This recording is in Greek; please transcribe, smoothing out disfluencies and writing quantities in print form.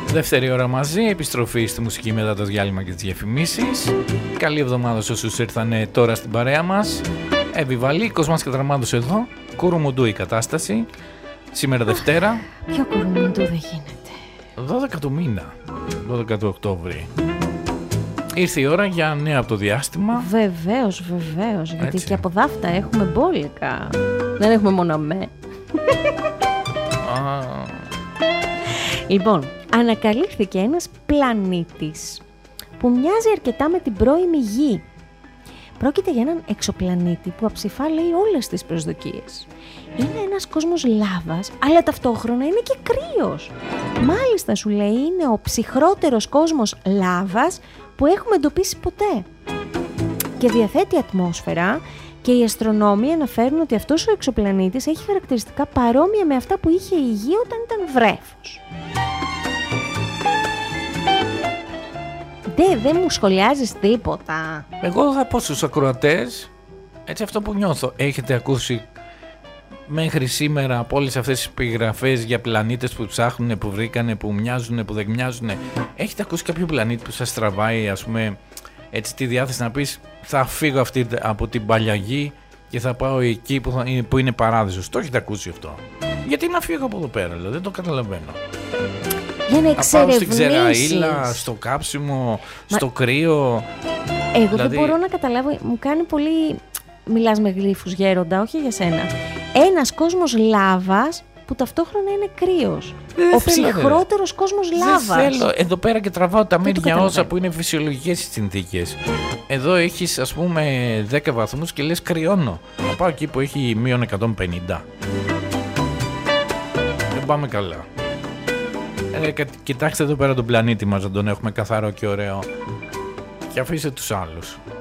Δεύτερη ώρα μαζί, επιστροφή στη μουσική μετά το διάλειμμα και τις διαφημίσεις. Καλή εβδομάδα σε όσους ήρθανε τώρα στην παρέα μας. Εβιβαλή, Κοσμάς και Δραμάντος εδώ. Κουρουμουντού η κατάσταση. Σήμερα Δευτέρα. Ποιο κουρουμουντού δεν γίνεται. 12 του μήνα, 12 του Οκτώβρη. Ήρθε η ώρα για νέα από το διάστημα. Βεβαίως, γιατί και από δάφτα έχουμε μπόλικα. Δεν έχουμε μόνο με. Λοιπόν, ανακαλύφθηκε ένας πλανήτης που μοιάζει αρκετά με την πρώιμη Γη. Πρόκειται για έναν εξωπλανήτη που αψηφά, λέει, όλες τις προσδοκίες. Είναι ένας κόσμος λάβας, αλλά ταυτόχρονα είναι και κρύος. Μάλιστα, σου λέει, είναι ο ψυχρότερος κόσμος λάβας που έχουμε εντοπίσει ποτέ. Και διαθέτει ατμόσφαιρα και οι αστρονόμοι αναφέρουν ότι αυτός ο εξωπλανήτης έχει χαρακτηριστικά παρόμοια με αυτά που είχε η Γη όταν ήταν βρέφος. Δεν μου σχολιάζεις τίποτα. Εγώ θα πω στους ακροατές, έτσι αυτό που νιώθω. Έχετε ακούσει μέχρι σήμερα από όλες αυτές τις επιγραφές για πλανήτες που ψάχνουν, που βρήκανε, που μοιάζουν, που δεν μοιάζουν? Έχετε ακούσει κάποιο πλανήτη που σας τραβάει, ας πούμε, έτσι τη διάθεση να πεις θα φύγω αυτή από την παλιά Γη και θα πάω εκεί που είναι παράδεισος? Το έχετε ακούσει αυτό? Γιατί να φύγω από εδώ πέρα, δηλαδή, δεν το καταλαβαίνω. Για να εξερευνήσεις. Να πάω στην ξεραΐλα, στο κάψιμο, στο κρύο. Εγώ δηλαδή δεν μπορώ να καταλάβω, μου κάνει πολύ... Μιλάς με γλύφους, γέροντα, όχι για σένα. Ένας κόσμος λάβας που ταυτόχρονα είναι κρύος. Ο ψυχρότερος κόσμος λάβας. Δεν θέλω. Εδώ πέρα και τραβάω τα μύρια όσα που είναι φυσιολογικές οι συνθήκες. Εδώ έχεις, ας πούμε, 10 βαθμούς και λες κρυώνω. Να πάω εκεί που έχει μείον 150. Δεν πάμε καλά. Κοιτάξτε εδώ πέρα τον πλανήτη μας, να τον έχουμε καθαρό και ωραίο. Και αφήστε τους άλλους.